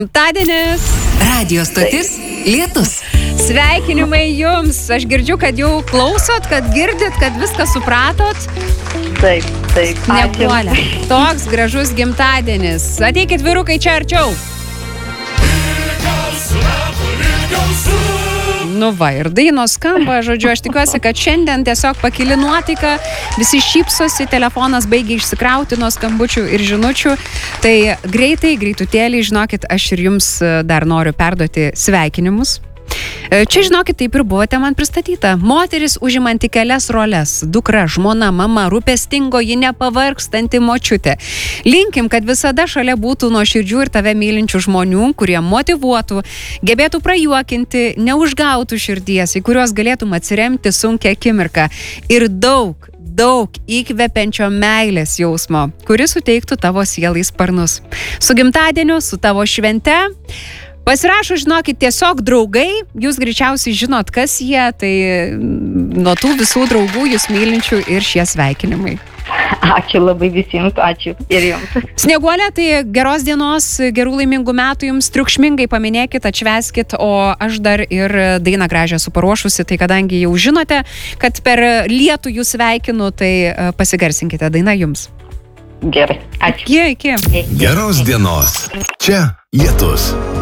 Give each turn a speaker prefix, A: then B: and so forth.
A: Gimtadienis.
B: Radio stotis Lietus.
A: Sveikinimai jums. Aš girdžiu, kad jau klausot, kad girdit, kad viską supratot.
C: Taip.
A: Nepuolė. Toks gražus gimtadienis. Ateikit vyrukai čia arčiau. Nu va, ir dainos skamba, žodžiu, aš tikiuosi, kad šiandien tiesiog pakili nuotaika, visi šypsosi, telefonas baigia išsikrauti nuo skambučių ir žinučių. Tai greitutėlį, žinokit, aš ir jums dar noriu perduoti sveikinimus. Čia, žinokit, taip ir buvote man pristatyta. Moteris užimanti kelias roles. Dukra, žmona, mama, rūpestingoji, nepavargstanti močiutė. Linkim, kad visada šalia būtų nuoširdžių ir tave mylinčių žmonių, kurie motyvuotų, gebėtų prajuokinti, neužgautų širdies, į kuriuos galėtum atsiremti sunkią akimirką. Ir daug įkvepiančio meilės jausmo, kuris suteiktų tavo sielai sparnus. Su gimtadieniu, su tavo švente. Pasirašo, žinokit, tiesiog draugai, jūs greičiausiai žinot, kas jie, tai nuo tų visų draugų jūs mylinčių ir šie sveikinimai.
C: Ačiū labai visiems, ačiū ir jums.
A: Snieguolė, tai geros dienos, gerų laimingų metų jums, triukšmingai paminėkit, atšvęskit, o aš dar ir dainą gražią esu paruošusi, tai kadangi jau žinote, kad per lietų jūs sveikinu, tai pasigarsinkite dainą jums.
C: Gerai, ačiū.
A: Iki.
D: Geros dienos. Čia Lietus.